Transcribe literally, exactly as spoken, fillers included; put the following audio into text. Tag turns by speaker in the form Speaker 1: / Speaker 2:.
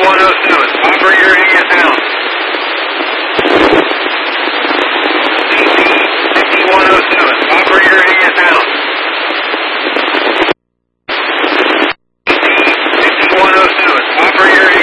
Speaker 1: one oh seven. Move for your hands down.